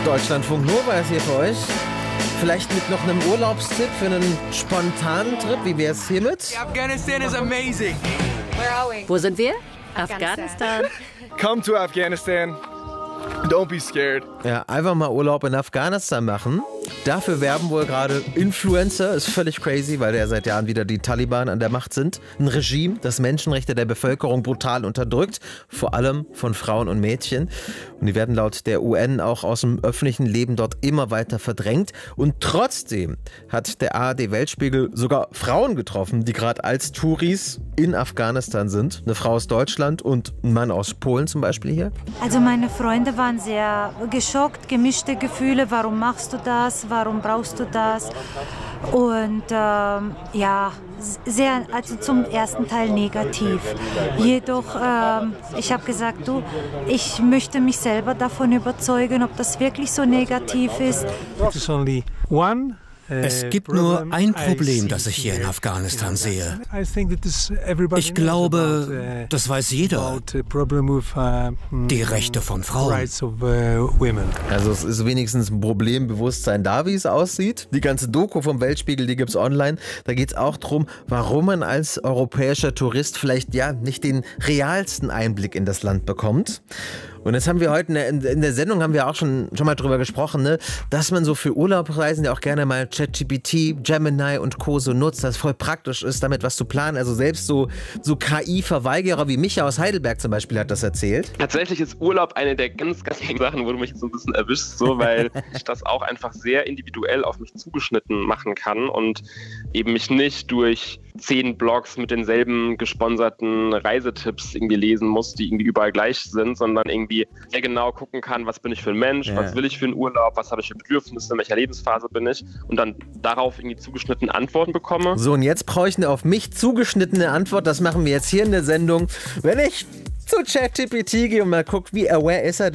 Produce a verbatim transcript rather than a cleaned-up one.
Deutschlandfunk Nova ist hier für euch. Vielleicht mit noch einem Urlaubstipp für einen spontanen Trip. Wie wäre es hiermit? Afghanistan is amazing. Where are we? Wo sind wir? Afghanistan. Come to Afghanistan. Don't be scared. Ja, einfach mal Urlaub in Afghanistan machen. Dafür werben wohl gerade Influencer. Ist völlig crazy, weil ja seit Jahren wieder die Taliban an der Macht sind. Ein Regime, das Menschenrechte der Bevölkerung brutal unterdrückt. Vor allem von Frauen und Mädchen. Und die werden laut der U N auch aus dem öffentlichen Leben dort immer weiter verdrängt. Und trotzdem hat der A R D-Weltspiegel sogar Frauen getroffen, die gerade als Touris in Afghanistan sind. Eine Frau aus Deutschland und ein Mann aus Polen zum Beispiel hier. Also meine Freunde waren sehr geschockt, gemischte Gefühle. Warum machst du das? Warum brauchst du das? Und ähm, ja, sehr, also zum ersten Teil negativ. Jedoch, ähm, ich habe gesagt, du, ich möchte mich selber davon überzeugen, ob das wirklich so negativ ist. There's only one. Es gibt nur ein Problem, das ich hier in Afghanistan sehe. Ich glaube, das weiß jeder. Die Rechte von Frauen. Also es ist wenigstens ein Problembewusstsein da, wie es aussieht. Die ganze Doku vom Weltspiegel, die gibt's online. Da geht's auch darum, warum man als europäischer Tourist vielleicht ja nicht den realsten Einblick in das Land bekommt. Und jetzt haben wir heute in der, in der Sendung haben wir auch schon, schon mal drüber gesprochen, ne, dass man so für Urlaubsreisen ja auch gerne mal ChatGPT, Gemini und Co. so nutzt, das voll praktisch ist, damit was zu planen. Also selbst so, so K I-Verweigerer wie Micha aus Heidelberg zum Beispiel hat das erzählt. Tatsächlich ist Urlaub eine der ganz, ganz vielen Sachen, wo du mich so ein bisschen erwischst, so, weil ich das auch einfach sehr individuell auf mich zugeschnitten machen kann und eben mich nicht durch zehn Blogs mit denselben gesponserten Reisetipps irgendwie lesen muss, die irgendwie überall gleich sind, sondern irgendwie sehr genau gucken kann, was bin ich für ein Mensch, ja. Was will ich für einen Urlaub, was habe ich für Bedürfnisse, in welcher Lebensphase bin ich und dann darauf irgendwie zugeschnittene Antworten bekomme. So, und jetzt brauche ich eine auf mich zugeschnittene Antwort, das machen wir jetzt hier in der Sendung. Wenn ich zu ChatGPT gehe und mal gucke, wie aware ist er